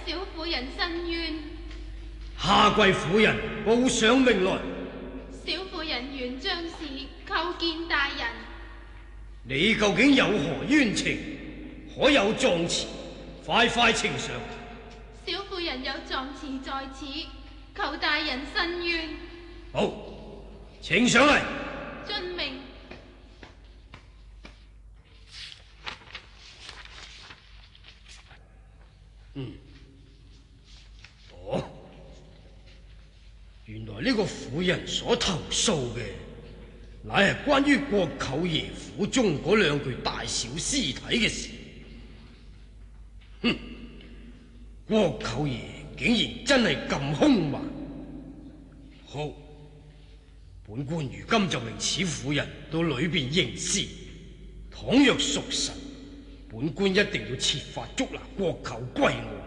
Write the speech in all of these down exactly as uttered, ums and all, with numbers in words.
小婦人申冤。 下跪婦人報上命來。 小婦人原將士叩見大人。 你究竟有何冤情？可有狀詞？快快呈上。 小婦人有狀詞在此，求大人申冤。 好，呈上嚟。 遵命。 嗯。哦，原來呢個婦人所投訴嘅，乃係關於國舅爺府中嗰兩具大小屍體嘅事。哼，國舅爺竟然真係咁兇蠻。好，本官如今就命此婦人到裏邊應屍。倘若屬實，本官一定要設法捉拿國舅歸案。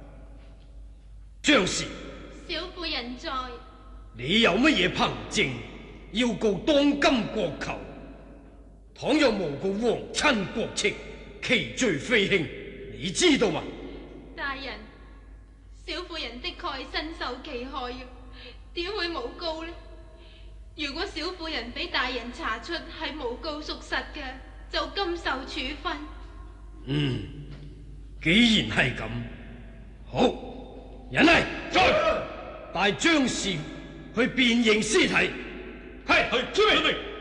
張氏， 小婦人在。 你有乜嘢憑證要告當今國舅？倘若誣告皇親國戚，其罪非輕，你知道嗎？ 大人，小婦人的確係身受其害嘅，點會誣告呢？如果小婦人俾大人查出係誣告屬實嘅，就甘受處分。 嗯，既然係咁，好，人嚟，再帶張氏去辨認屍體。係，係，遵命。